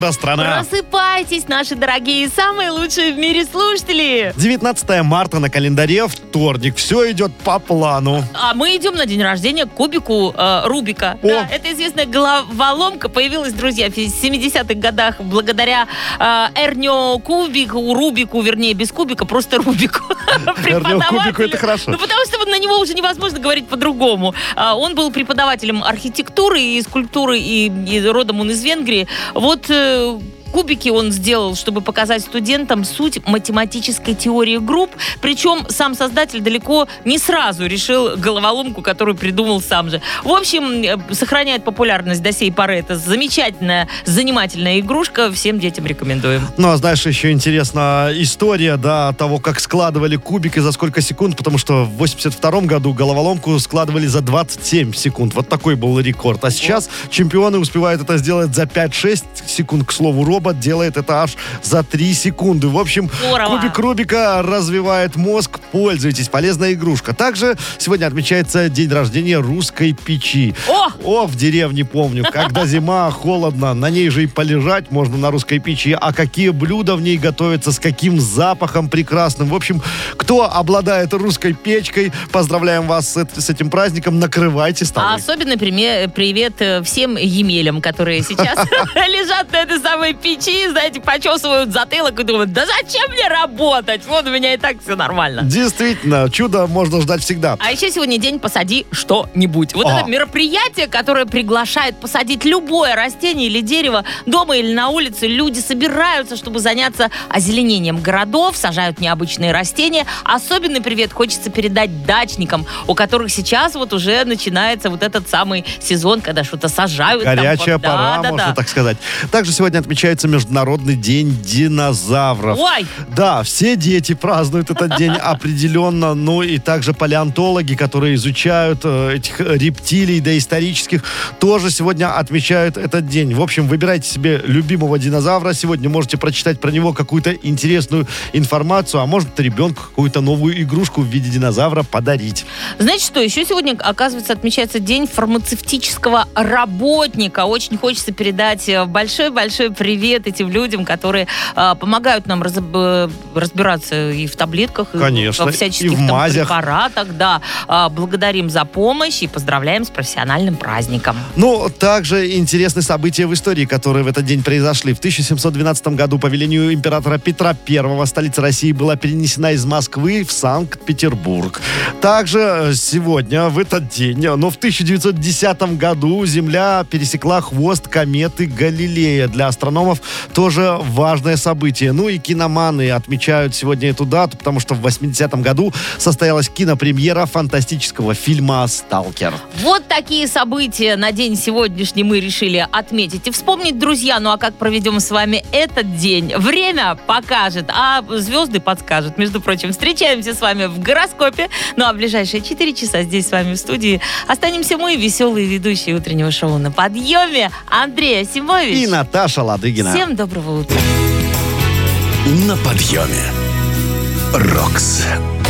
страна. Просыпайтесь, наши дорогие, самые лучшие в мире слушатели. 19 марта на календаре, вторник. Все идет по плану. А мы идем на день рождения к кубику Рубика. Да, это известная головоломка. Появилась, друзья, в 70-х годах благодаря Эрнио Кубику, Рубику, вернее, без кубика, просто Рубику. Эрнио Кубику, это хорошо. Ну, потому что на него уже невозможно говорить по-другому. Он был преподавателем архитектуры и скульптуры, и родом он из Венгрии. Вот кубики он сделал, чтобы показать студентам суть математической теории групп. Причем сам создатель далеко не сразу решил головоломку, которую придумал сам же. В общем, сохраняет популярность до сей поры. Это замечательная, занимательная игрушка. Всем детям рекомендуем. Ну, а знаешь, еще интересна история, да, того, как складывали кубик и за сколько секунд, потому что в 82-м году головоломку складывали за 27 секунд. Вот такой был рекорд. А сейчас чемпионы успевают это сделать за 5-6 секунд. К слову, робот делает это аж за 3 секунды. В общем, здорово. Кубик Рубика развивает мозг. Пользуйтесь. Полезная игрушка. Также сегодня отмечается день рождения русской печи. О, в деревне помню. Когда зима, холодно, на ней же и полежать можно на русской печи. А какие блюда в ней готовятся, с каким запахом прекрасным. В общем, кто обладает русской печкой, поздравляем вас с этим праздником. Накрывайте столы. А особенно привет всем емелям, которые сейчас лежат на этой самой печи, знаете, почесывают затылок и думают, да зачем мне работать? Вот у меня и так все нормально. Действительно, чудо можно ждать всегда. А еще сегодня день «Посади что-нибудь». Вот это мероприятие, которое приглашает посадить любое растение или дерево дома или на улице. Люди собираются, чтобы заняться озеленением городов, сажают необычные растения. Особенный привет хочется передать дачникам, у которых сейчас вот уже начинается вот этот самый сезон, когда что-то сажают. Горячая пора, можно так сказать. Также сегодня отмечается Международный день динозавров. Ой! Да, все дети празднуют этот день определенно. Ну и также палеонтологи, которые изучают этих рептилий доисторических, тоже сегодня отмечают этот день. В общем, выбирайте себе любимого динозавра. Сегодня можете прочитать про него какую-то интересную информацию, а может ребенку какую-то новую игрушку в виде динозавра подарить. Знаете что, еще сегодня, оказывается, отмечается день фармацевтического работника. Очень хочется передать большой-большой привет этим людям, которые помогают нам разбираться и в таблетках, конечно, и во всяческих и в мазях. препаратах. Да. Благодарим за помощь и поздравляем с профессиональным праздником. Ну, также интересные события в истории, которые в этот день произошли. В 1712 году по велению императора Петра I столица России была перенесена из Москвы в Санкт-Петербург. Также сегодня, в этот день, но в 1910 году Земля пересекла хвост кометы Галилея. Для астрономов тоже важное событие. Ну и киноманы отмечают сегодня эту дату, потому что в 80-м году состоялась кинопремьера фантастического фильма «Сталкер». Вот такие события на день сегодняшний мы решили отметить и вспомнить, друзья. Ну а как проведем с вами этот день? Время покажет, а звезды подскажут. Между прочим, встречаемся с вами в гороскопе. Ну а в ближайшие 4 часа здесь с вами в студии останемся мы, веселые ведущие утреннего шоу «На подъеме» Андрей Асимович и Наташа Ладыгина. Всем доброго утра. На подъеме. Рокс.